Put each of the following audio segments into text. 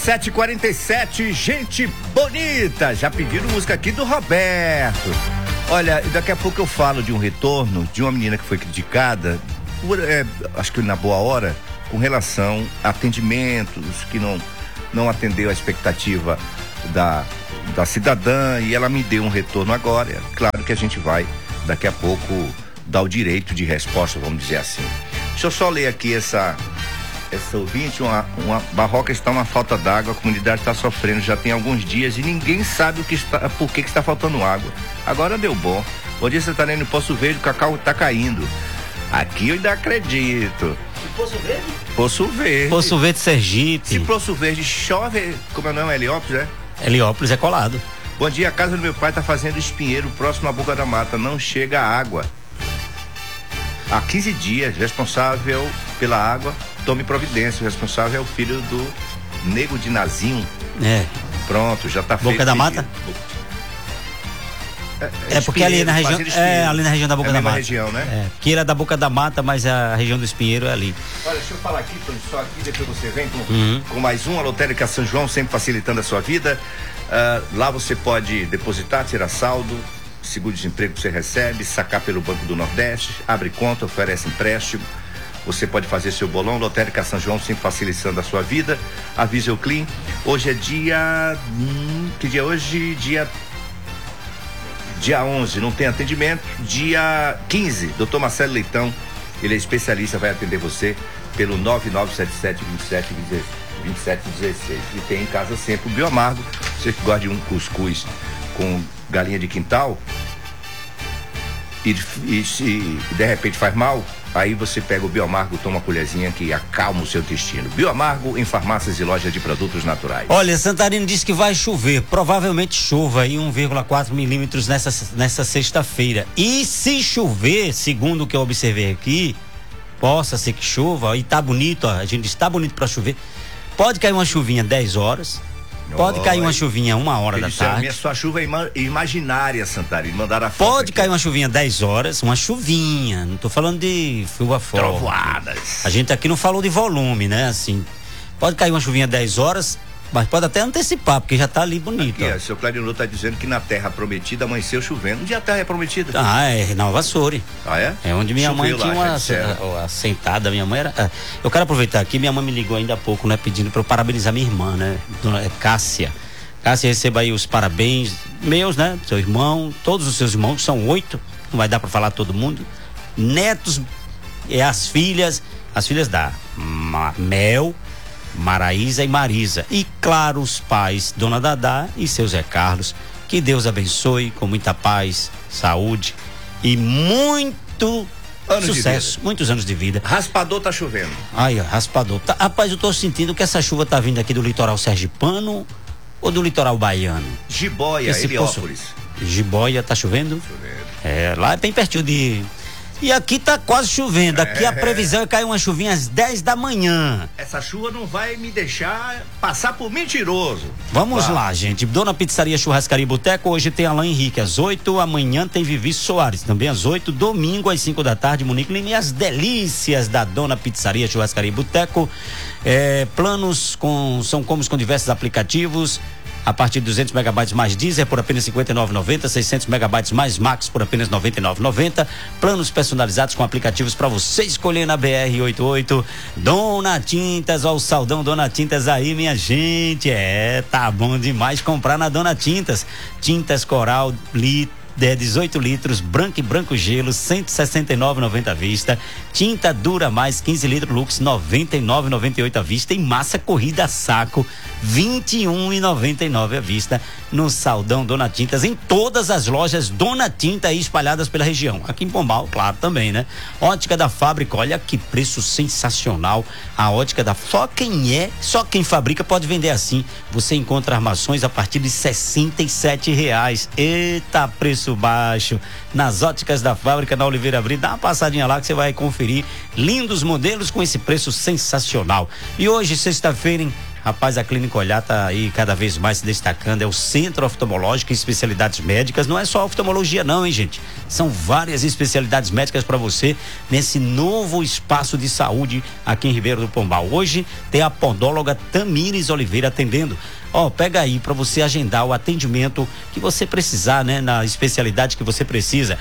7h47, gente bonita, já pediram música aqui do Roberto. Olha, daqui a pouco eu falo de um retorno de uma menina que foi criticada, acho que na boa hora, com relação a atendimentos, que não atendeu a expectativa da cidadã, e ela me deu um retorno agora. Claro que a gente vai, daqui a pouco, dar o direito de resposta, vamos dizer assim. Deixa eu só ler aqui essa ouvinte. Uma Barroca está uma falta d'água, a comunidade está sofrendo já tem alguns dias e ninguém sabe por que está faltando água. Agora deu bom. Bom dia, Santarém, no Poço Verde, o cacau está caindo. Aqui eu ainda acredito. Poço Verde? Poço Verde. Poço Verde, Sergipe. Se Poço Verde chove, como é o nome? Heliópolis, é? Heliópolis é colado. Bom dia, a casa do meu pai está fazendo espinheiro próximo à Boca da Mata, não chega água. Há 15 dias, responsável pela água, tome providência. O responsável é o filho do Nego de Nazinho. É. Pronto, já tá feito. Boca da Mata? É porque ali na região, ali na região da Boca da Mata. Região, né? É, que era da Boca da Mata, mas a região do Espinheiro é ali. Olha, deixa eu falar aqui, só aqui, depois você vem com mais um. A Lotérica São João, sempre facilitando a sua vida. Lá você pode depositar, tirar saldo, seguro-desemprego você recebe, sacar pelo Banco do Nordeste, abre conta, oferece empréstimo. Você pode fazer seu bolão. Lotérica São João, sempre facilitando a sua vida. Avise o Clean. Hoje é dia... que dia é hoje? Dia 11, não tem atendimento. Dia 15, Dr. Marcelo Leitão, ele é especialista, vai atender você pelo 9977-2716. E tem em casa sempre o Bioamargo. Você que gosta de um cuscuz com galinha de quintal e se de repente faz mal, aí você pega o Bioamargo, toma uma colherzinha que acalma o seu intestino. Bioamargo em farmácias e lojas de produtos naturais. Olha, Santarino disse que vai chover, provavelmente chova aí 1,4 milímetros nessa sexta-feira. E se chover, segundo o que eu observei aqui, possa ser que chova, e tá bonito, a gente está bonito para chover. Pode cair uma chuvinha 10 horas. Pode cair uma chuvinha 1h da tarde. Sua chuva é imaginária, Santarino. Mandaram a foto. Pode cair uma chuvinha 10 horas, uma chuvinha. Não tô falando de chuva forte. Trovoadas. A gente aqui não falou de volume, né? Assim, pode cair uma chuvinha 10 horas, mas pode até antecipar, porque já tá ali bonito. Aqui, o seu Clarinho tá dizendo que na terra prometida amanheceu chovendo. Onde a terra é prometida? É Nova Açores. É? É onde minha mãe tinha uma assentada. Minha mãe era... Eu quero aproveitar aqui, minha mãe me ligou ainda há pouco, né? Pedindo pra eu parabenizar minha irmã, né? Dona Cássia. Cássia, receba aí os parabéns meus, né? Seu irmão, todos os seus irmãos, são 8, não vai dar pra falar todo mundo. Netos, as filhas da Mel, Maraísa e Marisa. E claro, os pais, Dona Dadá e seu Zé Carlos. Que Deus abençoe com muita paz, saúde e muito sucesso, muitos anos de vida. Raspador tá chovendo. Ai, raspador. Rapaz, eu tô sentindo que essa chuva tá vindo aqui do litoral sergipano ou do litoral baiano? Jiboia, Heliópolis. Jiboia, tá chovendo? É, lá é bem pertinho de... E aqui tá quase chovendo. Aqui a previsão é cair uma chuvinha às 10 da manhã. Essa chuva não vai me deixar passar por mentiroso. Vamos lá, gente. Dona Pizzaria Churrascaria e Boteco. Hoje tem Alain Henrique às 8. Amanhã tem Vivi Soares também às 8. Domingo às 5 da tarde, Monique Lima. E as delícias da Dona Pizzaria Churrascaria e Boteco. Planos são combos com diversos aplicativos. A partir de 200 megabytes mais Deezer por apenas R$ 59,90, 600 megabytes mais Max por apenas R$ 99,90. Planos personalizados com aplicativos para você escolher na BR-88. Dona Tintas, ó, o saldão Dona Tintas aí, minha gente. Tá bom demais comprar na Dona Tintas. Tintas Coral, 18 litros, branco e branco gelo, 169,90 à vista. Tinta Dura Mais, 15 litros Lux, 99,98 à vista. E massa corrida a saco, 21,99 à vista. No saldão Dona Tintas, em todas as lojas Dona Tinta aí espalhadas pela região. Aqui em Pombal, claro, também, né? Ótica da Fábrica, olha que preço sensacional. A ótica da... Só quem fabrica pode vender assim. Você encontra armações a partir de R$ 67,00. Eita, preço baixo. Nas Óticas da Fábrica, na Oliveira Brito, dá uma passadinha lá que você vai conferir lindos modelos com esse preço sensacional. E hoje, sexta-feira, Rapaz, a Clínica Olhar tá aí cada vez mais se destacando, é o centro oftalmológico e especialidades médicas, não é só oftalmologia não, hein, gente? São várias especialidades médicas para você nesse novo espaço de saúde aqui em Ribeiro do Pombal. Hoje tem a podóloga Tamires Oliveira atendendo. Pega aí para você agendar o atendimento que você precisar, né? Na especialidade que você precisa.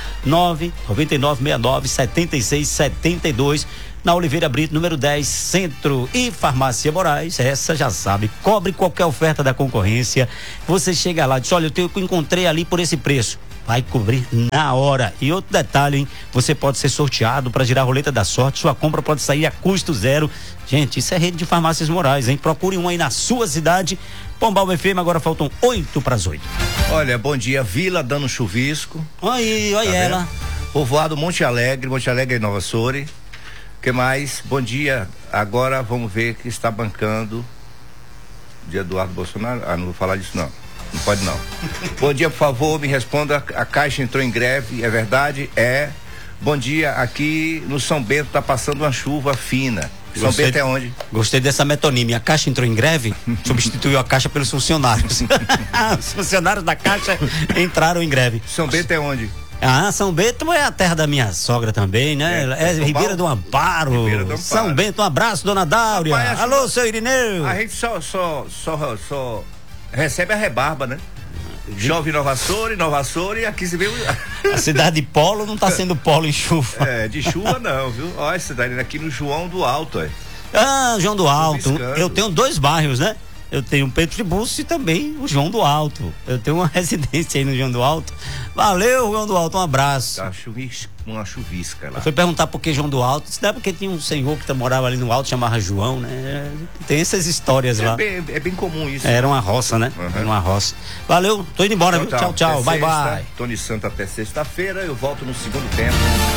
99969-7672, na Oliveira Brito, número 10, Centro. E Farmácia Moraes, essa já sabe, cobre qualquer oferta da concorrência. Você chega lá e diz, olha, eu encontrei ali por esse preço. Vai cobrir na hora. E outro detalhe, hein? Você pode ser sorteado para girar a roleta da sorte. Sua compra pode sair a custo zero. Gente, isso é rede de farmácias Moraes, hein? Procure um aí na sua cidade. Pombal FM, agora faltam 7:08. Olha, bom dia, Vila dando chuvisco. Olha Tá ela. vendo? Povoado Monte Alegre e Nova Soure. O que mais? Bom dia. Agora vamos ver que está bancando de Eduardo Bolsonaro. Não vou falar disso não. Não pode não. Bom dia, por favor, me responda. A Caixa entrou em greve, é verdade? É. Bom dia, aqui no São Bento está passando uma chuva fina. São Bento é onde? Gostei dessa metonímia. A Caixa entrou em greve, substituiu a Caixa pelos funcionários. Os funcionários da Caixa entraram em greve. São Bento é onde? São Bento é a terra da minha sogra também, né? É Ribeira do Amparo. Ribeira do Amparo. São Bento, um abraço, dona Dáurea. Rapaz, alô, seu Irineu. A gente só recebe a rebarba, né? Chove Nova Soure e aqui se vê a cidade de Polo não tá sendo polo em chuva. De chuva não, viu? Olha essa cidade aqui no João do Alto, João do Alto. Eu tenho 2 bairros, né? Eu tenho o Pedro Tribúcio e também o João do Alto. Eu tenho uma residência aí no João do Alto. Valeu, João do Alto, um abraço. Tá uma chuvisca lá. Eu fui perguntar por que João do Alto. Isso não é porque tinha um senhor que morava ali no alto, chamava João, né? Tem essas histórias lá. É bem comum isso. Era uma roça, né? Uhum. Era uma roça. Valeu, tô indo embora, viu? Tchau, bye. Tony Santo até sexta-feira, eu volto no segundo tempo.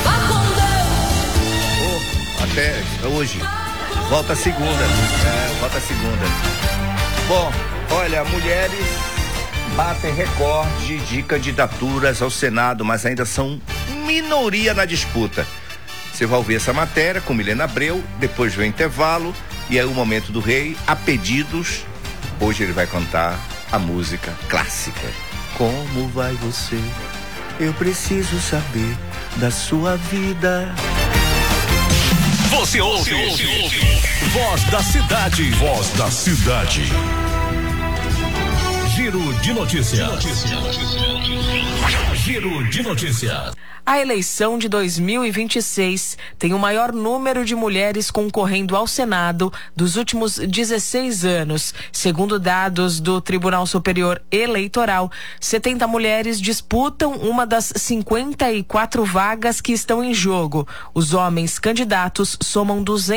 Até hoje. Volta segunda. Volta segunda. Bom, olha, mulheres batem recorde de candidaturas ao Senado, mas ainda são minoria na disputa. Você vai ouvir essa matéria com Milena Abreu, depois vem o intervalo e aí o momento do rei, a pedidos. Hoje ele vai cantar a música clássica. Como vai você? Eu preciso saber da sua vida. Você ouve. Voz da Cidade. Voz da Cidade. Giro de notícias. Giro de notícias. A eleição de 2026 tem o maior número de mulheres concorrendo ao Senado dos últimos 16 anos. Segundo dados do Tribunal Superior Eleitoral, 70 mulheres disputam uma das 54 vagas que estão em jogo. Os homens candidatos somam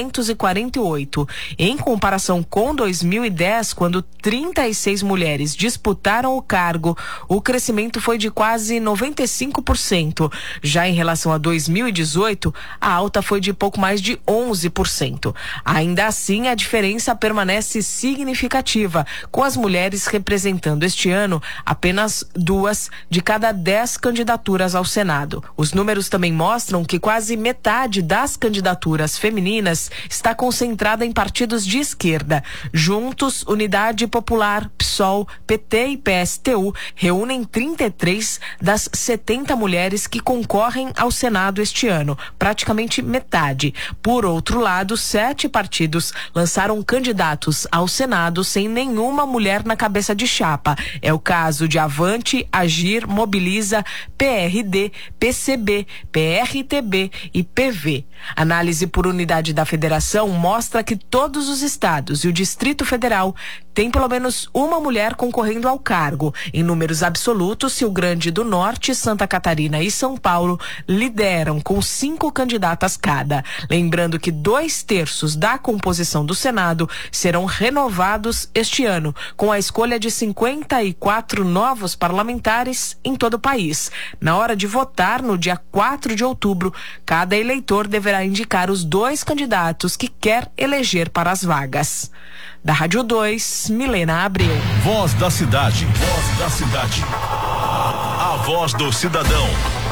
248. Em comparação com 2010, quando 36 mulheres disputaram o cargo, o crescimento foi de quase 95%. Já em relação a 2018, a alta foi de pouco mais de 11%. Ainda assim, a diferença permanece significativa, com as mulheres representando este ano apenas 2 de cada 10 candidaturas ao Senado. Os números também mostram que quase metade das candidaturas femininas está concentrada em partidos de esquerda. Juntos, Unidade Popular, PSOL, PT e PSTU reúnem 33 das 70 mulheres que concorrem ao Senado este ano, praticamente metade. Por outro lado, 7 partidos lançaram candidatos ao Senado sem nenhuma mulher na cabeça de chapa. É o caso de Avante, Agir, Mobiliza, PRD, PCB, PRTB e PV. Análise por unidade da federação mostra que todos os estados e o Distrito Federal têm pelo menos uma mulher concorrendo ao cargo. Em números absolutos, Rio Grande do Norte, Santa Catarina e São Paulo lideram com 5 candidatas cada. Lembrando que 2/3 da composição do Senado serão renovados este ano, com a escolha de 54 novos parlamentares em todo o país. Na hora de votar, no dia 4 de outubro, cada eleitor deverá indicar os 2 candidatos que quer eleger para as vagas. Da Rádio 2, Milena Abreu. Voz da Cidade. Voz da Cidade. A voz do cidadão.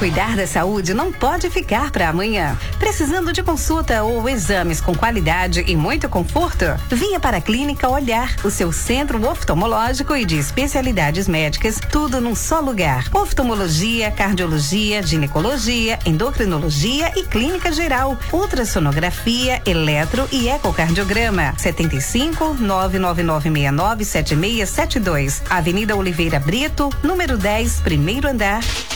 Cuidar da saúde não pode ficar para amanhã. Precisando de consulta ou exames com qualidade e muito conforto? Venha para a Clínica Olhar, o seu centro oftalmológico e de especialidades médicas, tudo num só lugar. Oftalmologia, cardiologia, ginecologia, endocrinologia e clínica geral. Ultrassonografia, eletro e ecocardiograma. 75 999697672. Avenida Oliveira Brito, número 10, primeiro andar,